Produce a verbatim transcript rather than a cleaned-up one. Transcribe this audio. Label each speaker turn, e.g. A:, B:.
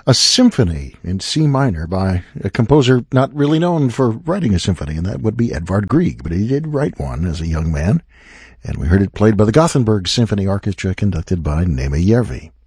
A: a symphony in C minor by a composer not really known for writing a symphony, and that would be Edvard Grieg, but he did write one as a young man, and we heard it played by the Gothenburg Symphony Orchestra conducted by Nema Järvi.